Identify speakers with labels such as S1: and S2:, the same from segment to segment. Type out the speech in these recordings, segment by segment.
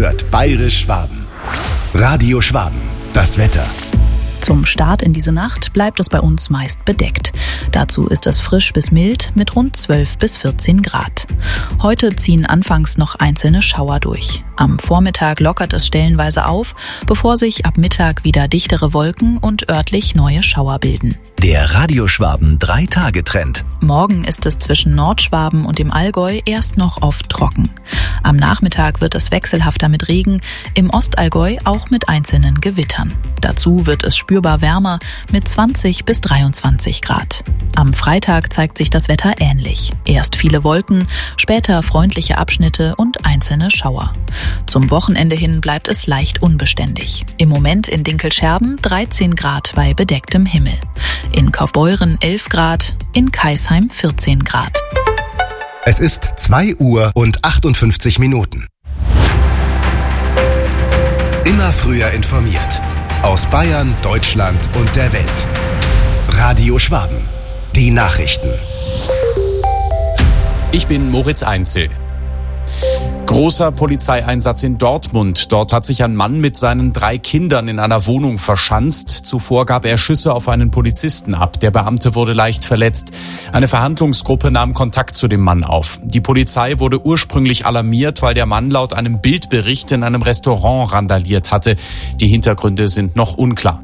S1: hört Bayerisch Schwaben. Radio Schwaben, das Wetter.
S2: Zum Start in diese Nacht bleibt es bei uns meist bedeckt. Dazu ist es frisch bis mild mit rund 12 bis 14 Grad. Heute ziehen anfangs noch einzelne Schauer durch. Am Vormittag lockert es stellenweise auf, bevor sich ab Mittag wieder dichtere Wolken und örtlich neue Schauer bilden.
S1: Der Radio Schwaben 3-Tage-Trend.
S2: Morgen ist es zwischen Nordschwaben und dem Allgäu erst noch oft trocken. Am Nachmittag wird es wechselhafter mit Regen, im Ostallgäu auch mit einzelnen Gewittern. Dazu wird es spürbar wärmer mit 20 bis 23 Grad. Am Freitag zeigt sich das Wetter ähnlich. Erst viele Wolken, später freundliche Abschnitte und einzelne Schauer. Zum Wochenende hin bleibt es leicht unbeständig. Im Moment in Dinkelscherben 13 Grad bei bedecktem Himmel. In Kaufbeuren 11 Grad, in Kaisheim 14 Grad.
S1: Es ist 2 Uhr und 58 Minuten. Immer früher informiert. Aus Bayern, Deutschland und der Welt. Radio Schwaben. Die Nachrichten.
S3: Ich bin Moritz Einzel. Großer Polizeieinsatz in Dortmund. Dort hat sich ein Mann mit seinen 3 Kindern in einer Wohnung verschanzt. Zuvor gab er Schüsse auf einen Polizisten ab. Der Beamte wurde leicht verletzt. Eine Verhandlungsgruppe nahm Kontakt zu dem Mann auf. Die Polizei wurde ursprünglich alarmiert, weil der Mann laut einem Bildbericht in einem Restaurant randaliert hatte. Die Hintergründe sind noch unklar.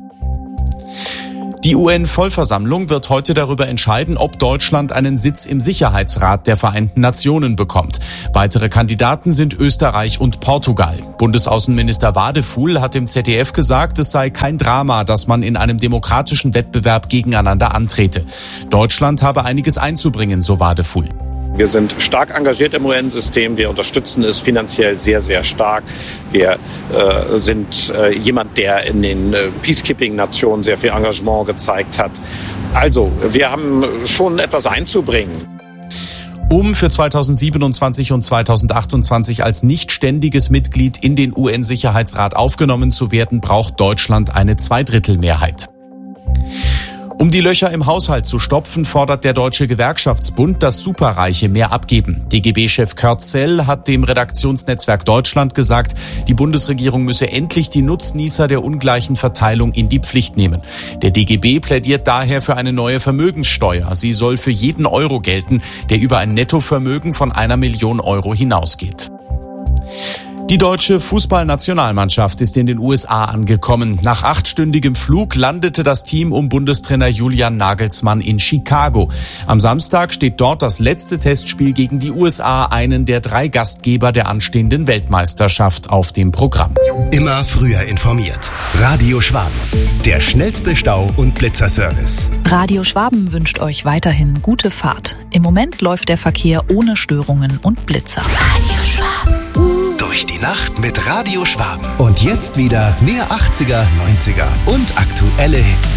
S3: Die UN-Vollversammlung wird heute darüber entscheiden, ob Deutschland einen Sitz im Sicherheitsrat der Vereinten Nationen bekommt. Weitere Kandidaten sind Österreich und Portugal. Bundesaußenminister Wadefuhl hat im ZDF gesagt, es sei kein Drama, dass man in einem demokratischen Wettbewerb gegeneinander antrete. Deutschland habe einiges einzubringen, so Wadefuhl.
S4: Wir sind stark engagiert im UN-System. Wir unterstützen es finanziell sehr, sehr stark. Wir sind jemand, der in den Peacekeeping-Nationen sehr viel Engagement gezeigt hat. Also, wir haben schon etwas einzubringen.
S3: Um für 2027 und 2028 als nicht ständiges Mitglied in den UN-Sicherheitsrat aufgenommen zu werden, braucht Deutschland eine Zweidrittelmehrheit. Um die Löcher im Haushalt zu stopfen, fordert der Deutsche Gewerkschaftsbund, dass Superreiche mehr abgeben. DGB-Chef Kurt Zell hat dem Redaktionsnetzwerk Deutschland gesagt, die Bundesregierung müsse endlich die Nutznießer der ungleichen Verteilung in die Pflicht nehmen. Der DGB plädiert daher für eine neue Vermögenssteuer. Sie soll für jeden Euro gelten, der über ein Nettovermögen von 1 Million Euro hinausgeht. Die deutsche Fußballnationalmannschaft ist in den USA angekommen. Nach 8-stündigem Flug landete das Team um Bundestrainer Julian Nagelsmann in Chicago. Am Samstag steht dort das letzte Testspiel gegen die USA, einen der 3 Gastgeber der anstehenden Weltmeisterschaft, auf dem Programm.
S1: Immer früher informiert. Radio Schwaben. Der schnellste Stau- und Blitzerservice.
S2: Radio Schwaben wünscht euch weiterhin gute Fahrt. Im Moment läuft der Verkehr ohne Störungen und Blitzer.
S1: Radio Schwaben. Durch die Nacht mit Radio Schwaben. Und jetzt wieder mehr 80er, 90er und aktuelle Hits.